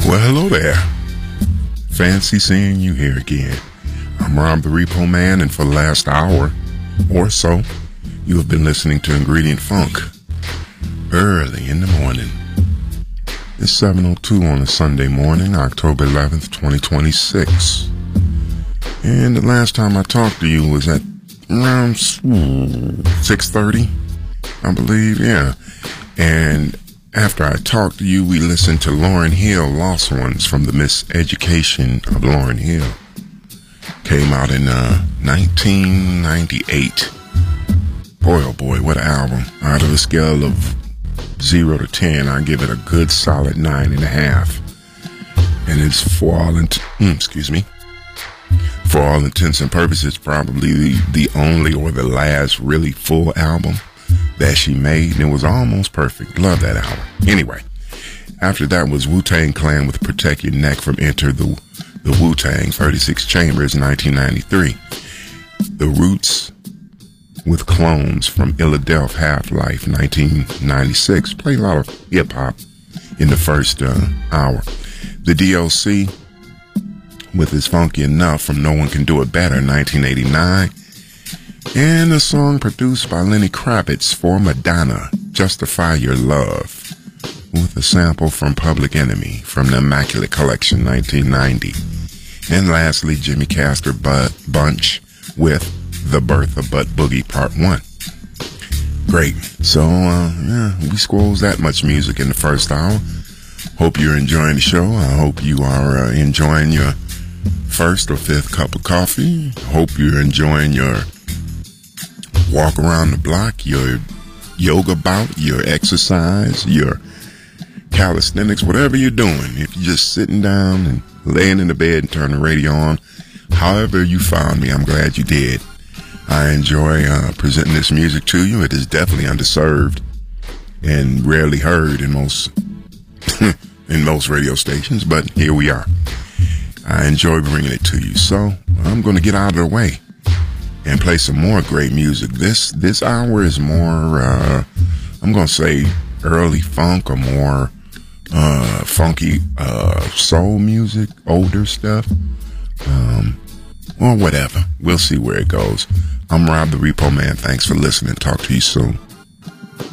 Well, hello there. Fancy seeing you here again. I'm Rob the Repo Man, and for the last hour or so, you have been listening to Ingredient Funk early in the morning. It's 7:02 on a Sunday morning, October 11th, 2026. And the last time I talked to you was at around 6:30, I believe, yeah. And after I talked to you, we listened to Lauryn Hill, Lost Ones, from the Miseducation of Lauryn Hill. Came out in 1998. Boy, oh boy, what an album. Out of a scale of 0 to 10, I give it a good solid 9.5. And it's for all intents and purposes, probably the only or the last really full album that she made, and it was almost perfect. Love that album. Anyway, after that was Wu-Tang Clan with Protect Your Neck from Enter the Wu-Tang, 36 Chambers, 1993. The Roots with Clones from Illadelph, Half-Life, 1996. Played a lot of hip-hop in the first hour. The DLC with It's Funky Enough from No One Can Do It Better, 1989. And a song produced by Lenny Kravitz for Madonna, Justify Your Love, with a sample from Public Enemy from the Immaculate Collection, 1990. And lastly, Jimmy Castor Bunch with The Birth of Butt Boogie Part 1. Great. So, we squoze that much music in the first hour. Hope you're enjoying the show. I hope you are enjoying your first or fifth cup of coffee. Hope you're enjoying your walk around the block, your yoga bout, your exercise, your calisthenics, whatever you're doing. If you're just sitting down and laying in the bed and turn the radio on, however you found me, I'm glad you did. I enjoy presenting this music to you. It is definitely underserved and rarely heard in most in most radio stations, but here we are. I enjoy bringing it to you. So I'm going to get out of the way and play some more great music. This hour is more, I'm going to say early funk or more funky soul music, older stuff, or whatever. We'll see where it goes. I'm Rob the Repo Man. Thanks for listening. Talk to you soon.